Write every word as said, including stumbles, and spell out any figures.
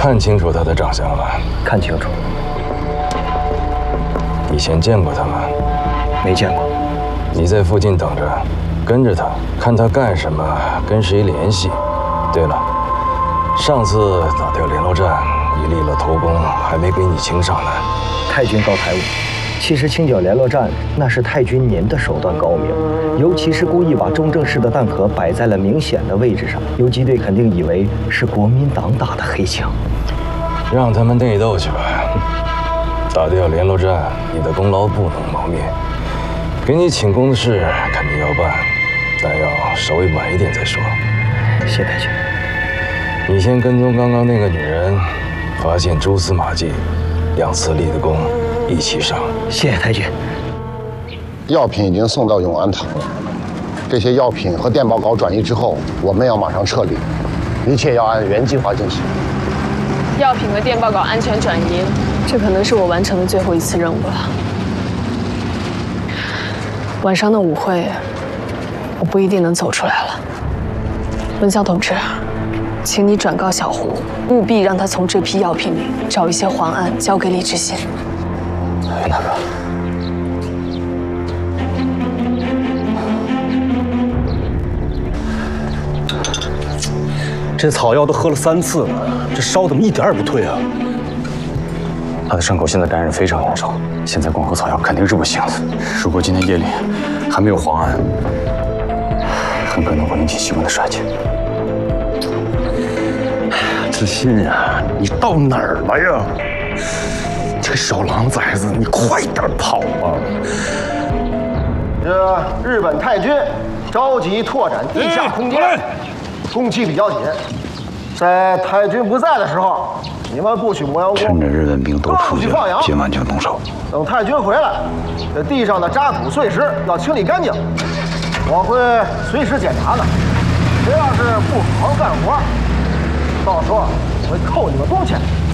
看清楚他的长相了？ 看清楚。 以前见过他吗？ 没见过。 你在附近等着，跟着他，看他干什么，跟谁联系。对了，上次打掉联络站，你立了头功，还没给你请赏呢。 太君高抬我。 其实清剿联络站那是太君您的手段高明，尤其是故意把中正市的弹壳摆在了明显的位置上，游击队肯定以为是国民党打的黑枪。 让他们内斗去吧。打掉联络站，你的功劳不能磨灭。给你请功的事肯定要办，但要稍微晚一点再说。 谢太君。 你先跟踪刚刚那个女人，发现蛛丝马迹，两次立的功。 一起上， 谢谢太君。 药品已经送到永安堂了，这些药品和电报稿转移之后，我们要马上撤离，一切要按原计划进行。 药品和电报稿安全转移，这可能是我完成的最后一次任务了。晚上的舞会，我不一定能走出来了。文霄同志，请你转告小胡，务必让他从这批药品里找一些黄胺，交给李知信。 哎，大哥， 这草药都喝了三次了，这烧怎么一点也不退啊？ 他的伤口现在感染非常严重，现在光喝草药肯定是不行的。如果今天夜里还没有黄胺，很可能会引起气温的衰竭。 知信呀，你到哪儿了呀？ 这个小狼崽子，你快点跑吧！ 这日本太军着急拓展地下空间，工期比较紧。在太军不在的时候，你们不许磨洋工， 趁着日本兵都出去了，今晚就动手。 等太军回来，这地上的渣土碎石要清理干净，我会随时检查的。谁要是不好好干活，到时候我会扣你们工钱。